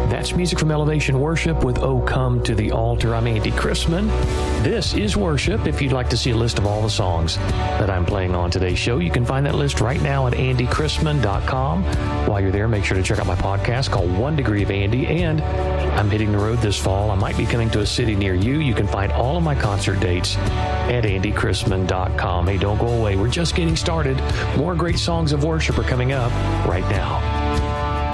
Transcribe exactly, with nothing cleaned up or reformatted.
That's music from Elevation Worship with Oh Come to the Altar. I'm Andy Chrisman. This is Worship. If you'd like to see a list of all the songs that I'm playing on today's show, you can find that list right now at andy chrisman dot com. While you're there, make sure to check out my podcast called One Degree of Andy. And I'm hitting the road this fall. I might be coming to a city near you. You can find all of my concert dates at andy chrisman dot com. Hey, don't go away. We're just getting started. More great songs of worship are coming up right now.